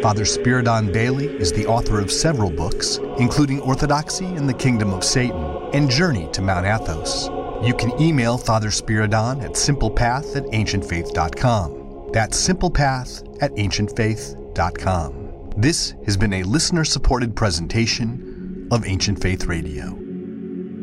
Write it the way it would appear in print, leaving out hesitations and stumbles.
Father Spiridon Bailey is the author of several books, including Orthodoxy and the Kingdom of Satan and Journey to Mount Athos. You can email Father Spiridon at simplepath@ancientfaith.com. That's simplepath@ancientfaith.com. This has been a listener-supported presentation of Ancient Faith Radio.